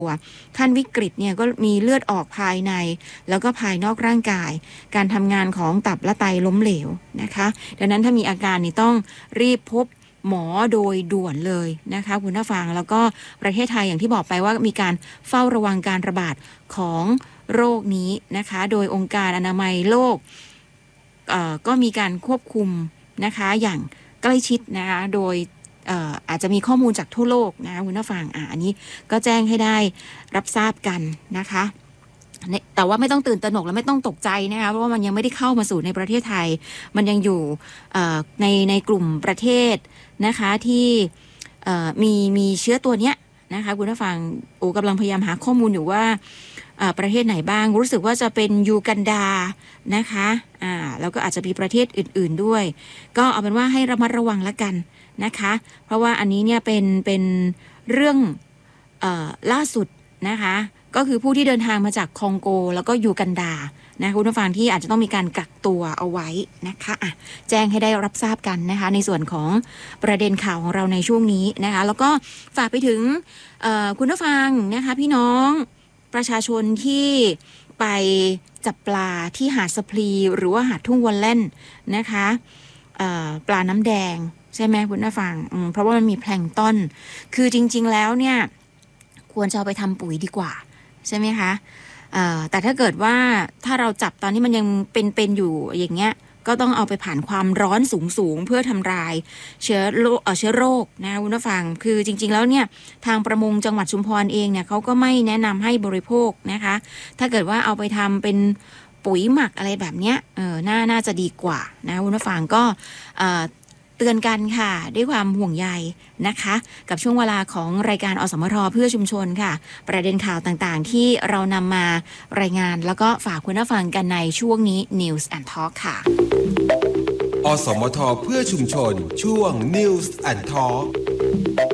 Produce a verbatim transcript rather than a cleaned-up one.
ขั้นวิกฤตเนี่ยก็มีเลือดออกภายในแล้วก็ภายนอกร่างกายการทำงานของตับและไตล้มเหลวนะคะดังนั้นถ้ามีอาการนี่ต้องรีบพบหมอโดยด่วนเลยนะคะคุณผู้ฟังแล้วก็ประเทศไทยอย่างที่บอกไปว่ามีการเฝ้าระวังการระบาดของโรคนี้นะคะโดยองค์การอนามัยโลกเอ่อก็มีการควบคุมนะคะอย่างใกล้ชิดนะคะโดยเอ่ออาจจะมีข้อมูลจากทั่วโลกนะคะคุณผู้ฟังอ่ะอันนี้ก็แจ้งให้ได้รับทราบกันนะคะแต่ว่าไม่ต้องตื่นตระหนกและไม่ต้องตกใจนะคะเพราะว่ามันยังไม่ได้เข้ามาสู่ในประเทศไทยมันยังอยู่ในในกลุ่มประเทศนะคะที่มีมีเชื้อตัวเนี้ยนะคะคุณผู้ฟังโอ้กำลังพยายามหาข้อมูลอยู่ว่าประเทศไหนบ้างรู้สึกว่าจะเป็นยูกันดานะคะอ่าแล้วก็อาจจะมีประเทศอื่นๆด้วยก็เอาเป็นว่าให้ระมัดระวังละกันนะคะเพราะว่าอันนี้เนี่ยเป็นเป็นเรื่องเอ่อล่าสุดนะคะก็คือผู้ที่เดินทางมาจากคองโกแล้วก็ยูกันดานะคุณผู้ฟังที่อาจจะต้องมีการกักตัวเอาไว้นะคะอ่ะแจ้งให้ได้รับทราบกันนะคะในส่วนของประเด็นข่าวของเราในช่วงนี้นะคะแล้วก็ฝากไปถึงคุณผู้ฟังนะคะพี่น้องประชาชนที่ไปจับปลาที่หาดสะพลีหรือว่าหาดทุ่งวัลเล่นนะคะปลาน้ำแดงใช่ไหมคุณผู้ฟังเพราะว่ามันมีแพลงก์ต้นคือจริงๆแล้วเนี่ยควรจะเอาไปทำปุ๋ยดีกว่าใช่ไหมคะแต่ถ้าเกิดว่าถ้าเราจับตอนที่มันยังเป็นๆอยู่อย่างเงี้ยก็ต้องเอาไปผ่านความร้อนสูงๆเพื่อทำลายเชื้อโรคเชื้อโรคนะคุณผู้ฟังคือจริงๆแล้วเนี่ยทางประมงจังหวัดชุมพรเองเนี่ยเขาก็ไม่แนะนำให้บริโภคนะคะถ้าเกิดว่าเอาไปทำเป็นปุ๋ยหมักอะไรแบบเนี้ยเออน่าน่าจะดีกว่านะคุณผู้ฟังก็เตือนกันค่ะด้วยความห่วงใยนะคะกับช่วงเวลาของรายการอสมทเพื่อชุมชนค่ะประเด็นข่าวต่างๆที่เรานำมารายงานแล้วก็ฝากคุณผู้ฟังกันในช่วงนี้ News and Talk ค่ะอสมทเพื่อชุมชนช่วง News and Talk